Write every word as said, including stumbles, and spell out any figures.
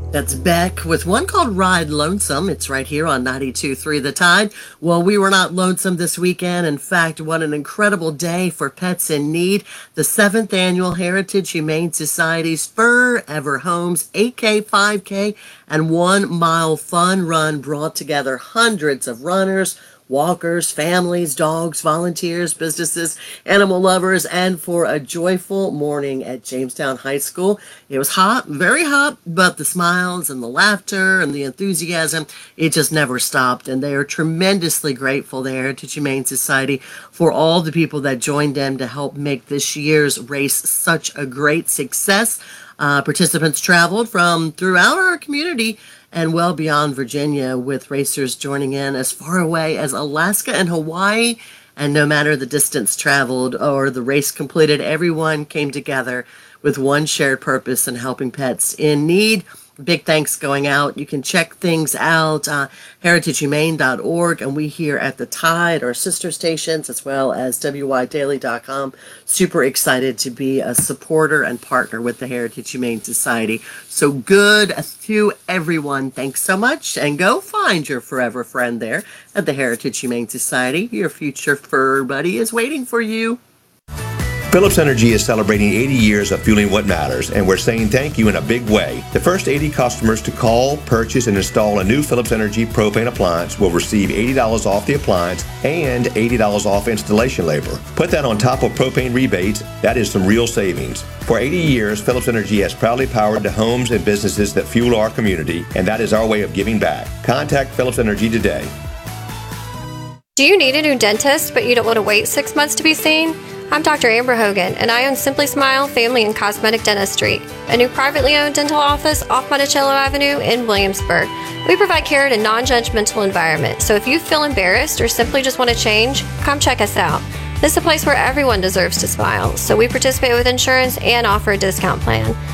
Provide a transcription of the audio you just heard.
That's Beck with one called Ride Lonesome. It's right here on ninety-two point three The Tide. Well, we were not lonesome this weekend. In fact, what an incredible day for pets in need. The seventh annual Heritage Humane Society's Forever Homes eight K, five K, and one mile fun run brought together hundreds of runners, walkers, families, dogs, volunteers, businesses, animal lovers, and for a joyful morning at Jamestown High School. It was hot, very hot, but the smiles and the laughter and the enthusiasm, it just never stopped. And they are tremendously grateful, the Heritage Humane Society, for all the people that joined them to help make this year's race such a great success. Uh, participants traveled from throughout our community and well beyond Virginia, with racers joining in as far away as Alaska and Hawaii. And no matter the distance traveled or the race completed, everyone came together with one shared purpose in helping pets in need. Big thanks going out. You can check things out, uh, heritage humane dot org, and we here at The Tide, our sister stations, as well as w y daily dot com, super excited to be a supporter and partner with the Heritage Humane Society. So good to everyone. Thanks so much, and go find your forever friend there at the Heritage Humane Society. Your future fur buddy is waiting for you. Phillips Energy is celebrating eighty years of fueling what matters, and we're saying thank you in a big way. The first eighty customers to call, purchase, and install a new Phillips Energy propane appliance will receive eighty dollars off the appliance and eighty dollars off installation labor. Put that on top of propane rebates. That is some real savings. For eighty years, Phillips Energy has proudly powered the homes and businesses that fuel our community, and that is our way of giving back. Contact Phillips Energy today. Do you need a new dentist, but you don't want to wait six months to be seen? I'm Doctor Amber Hogan, and I own Simply Smile Family and Cosmetic Dentistry, a new privately owned dental office off Monticello Avenue in Williamsburg. We provide care in a non-judgmental environment, so if you feel embarrassed or simply just want to change, come check us out. This is a place where everyone deserves to smile, so we participate with insurance and offer a discount plan.